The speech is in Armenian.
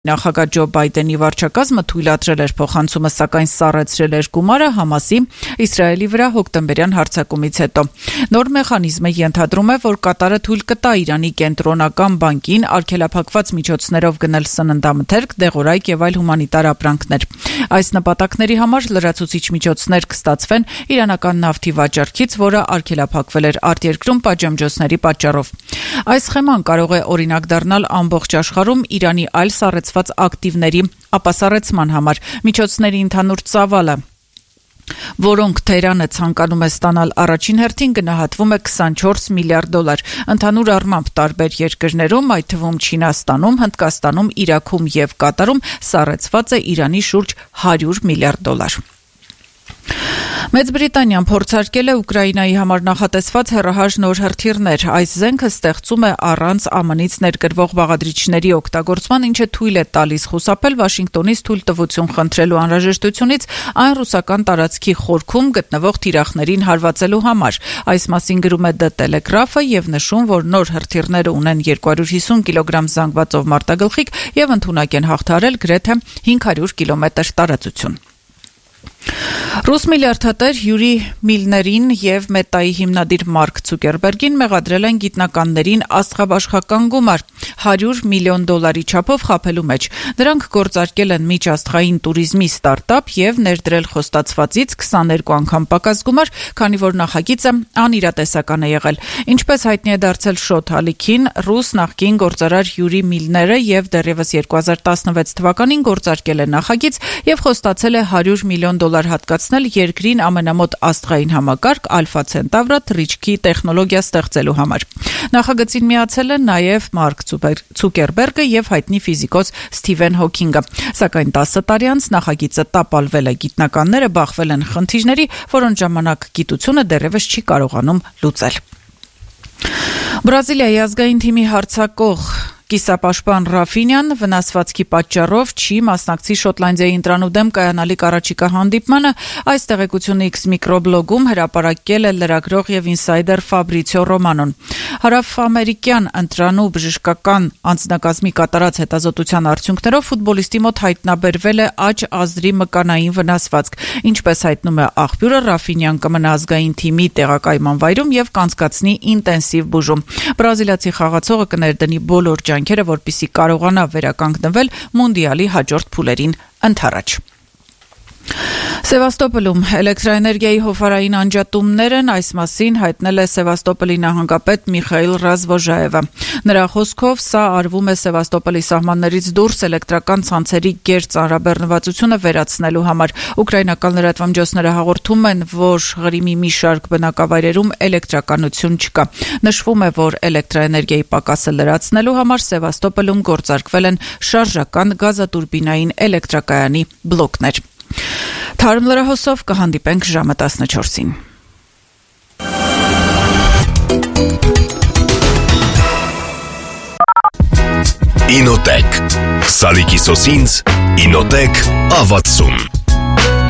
Նախագահ Ջո Բայդենի վարչակազմը թույլատրել էր փոխանցումը, սակայն սառեցրել էր գումարը Համասի Իսրայելի վրա հոկտեմբերյան հարձակումից հետո։ Նոր մեխանիզմը ենթադրում է, որ Կատարը թույլ կտա Իրանի կենտրոնական բանկին արգելափակված միջոցներով գնել սննդամթերք, դեղորայք եւ այլ հումանիտար ապրանքներ։ Այս նպատակների համար լրացուցիչ միջոցներ կստացվեն իրանական նավթի վաճառքից, որը արգելափակվել էր արտերկրում պատժամիջոցների պատճառով։ Այս սխեման կարող է օրինակ դառնալ ամբողջ աշխարհում Իրանի այլ սառեցված ակտիվների ապասառեցման համար միջոցների ընդհանուր ծավալը, որոնք Թեհրանը ցանկանում է ստանալ առաջին հերթին, գնահատվում է $24 միլիարդ։ Ընդհանուր առմամբ տարբեր երկրներում, այդ թվում Չինաստանում, Հնդկաստանում, Իրաքում եւ Կատարում սառեցված է Իրանի շուրջ $100 միլիարդ։ Մեծ Բրիտանիան փորձարկել է Ուկրաինայի համար նախատեսված հեռահար նոր հրթիռներ։ Այս զենքը ստեղծում է առանց ԱՄՆ-ից ներկրվող բաղադրիչների օգտագործման, ինչը թույլ է տալիս խուսափել Վաշինգտոնից թույլտվություն խնդրելու անհրաժեշտությունից այն ռուսական տարածքի խորքում գտնվող թիրախներին հարվածելու համար։ Այս մասին գրում է The Telegraph-ը եւ նշում, որ նոր հրթիռները ունեն 250 կիլոգրամ զանգվածով մարտագլխիկ եւ ընդունակ են հաղթահարել գրեթե 500 կիլոմետր տարածություն։ Ռուս միլիարդատեր Յուրի Միլներին եւ Մետայի հիմնադիր Մարկ Ցուկերբերգին մեղադրել են գիտնականներին աստղաբաշխական գումար $100 միլիոն չափով խաբելու մեջ։ Նրանք գործարկել են միջաստղային туриզմի ստարտափ եւ ներդրել խոստացվածից 22 անգամ պակաս գումար, քանի որ նախագիծը անիրատեսական է եղել։ Ինչպես հայտնի է դարձել Շոթ Ալիքին, ռուս նախկին գործարար Յուրի Միլները եւ դեռևս 2016 թվականին գործարկել է նախագիծ եւ խոստացել է $100 միլիոն հատկացնել երկրին ամենամոտ աստղային համակարգ Ալֆա Ցենտավրա թռիչքի տեխնոլոգիա ստեղծելու համար։ Նախագծին միացել են նաև Մարկ Ցուկերբերգը եւ հայտնի ֆիզիկոս Սթիվեն Հոքինգը։ Սակայն 10 տարի անց նախագիծը տապալվել է, գիտնականները բախվել են խնդիրների, որոնց ժամանակ գիտությունը դեռևս չի կարողանում լուծել։ Բրազիլիայի ազգային թիմի հարձակող կիսապաշտպան Ռաֆինյան վնասվածքի պատճառով չի մասնակցի Շոտլանդիայի ընտրանու դեմ կայանալիք առաջիկա հանդիպմանը։ Այս տեղեկությունը X միկրոբլոգում հրապարակել է լրագրող եւ ինսայդեր Ֆաբրիցիո Ռոմանոն։ Հարավամերիկյան ընտրանու բժշկական անձնակազմի կատարած հետազոտության արդյունքներով ֆուտբոլիստի մոտ հայտնաբերվել է աջ ազդրի մկանային վնասվածք։ Ինչպես հայտնում է աղբյուրը, Ռաֆինյան կմնա ազգային թիմի տեղակայման վայրում եւ կանցկացնի ինտենսիվ բուժում։ Բրազիլիացի խաղացողը կներդնի բոլոր ջանքերը, որպեսզի կարողանա վերականգնվել մունդիալի հաջորդ փուլերին ընդառաջ։ Սևաստոպոլում էլեկտրաէներգիայի հովհարային անջատումներն այս մասին հայտնել է Սևաստոպոլի նահանգապետ Միխայիլ Ռազվոժաևը։ Նրա խոսքով սա արվում է Սևաստոպոլի սահմաններից դուրս էլեկտրական ցանցերի գերծանրաբեռնվածությունը վերացնելու համար։ Ուկրաինական լրատվամիջոցները հաղորդում են, որ Ղրիմի մի շարք բնակավայրերում էլեկտրականություն չկա։ Նշվում է, որ էլեկտրաէներգիայի պակասը լրացնելու համար Սևաստոպոլում գործարկվել են շարժական գազատուրբինային էլեկտրակայանի բլոկներ։ Թարմ լրահոսով կհանդիպենք ժամը 14-ին։ Ինոտեք Սալիկի սոսինց Ինոտեք ավացում